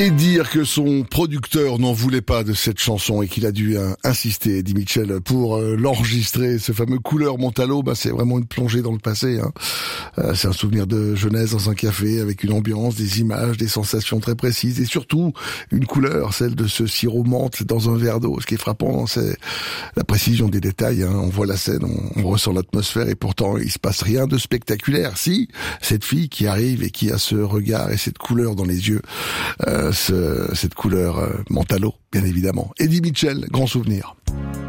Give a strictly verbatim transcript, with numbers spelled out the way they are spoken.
Et dire que son producteur n'en voulait pas de cette chanson et qu'il a dû euh, insister, Eddie Mitchell, pour euh, l'enregistrer, ce fameux Couleur Montalo, bah, c'est vraiment une plongée dans le passé. Hein. Euh, c'est un souvenir de jeunesse dans un café avec une ambiance, des images, des sensations très précises et surtout une couleur, celle de ce sirop menthe dans un verre d'eau. Ce qui est frappant, c'est la précision des détails. Hein. On voit la scène, on, on ressent l'atmosphère et pourtant il se passe rien de spectaculaire. Si, cette fille qui arrive et qui a ce regard et cette couleur dans les yeux, euh, Ce, cette couleur euh, Montalo, bien évidemment. Eddie Mitchell, grand souvenir.